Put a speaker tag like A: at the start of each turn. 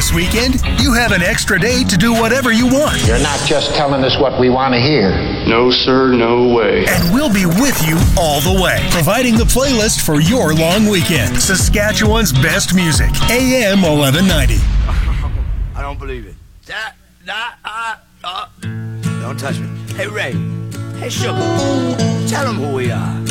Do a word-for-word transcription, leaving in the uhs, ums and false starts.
A: This weekend, you have an extra day to do whatever you want.
B: You're not just telling us what we want to hear.
C: No, sir, no way.
A: And we'll be with you all the way, providing the playlist for your long weekend. Saskatchewan's best music, A M eleven ninety.
D: I don't believe it. That, that, uh, uh. Don't touch me. Hey, Ray. Hey, Sugar. Tell them who we are.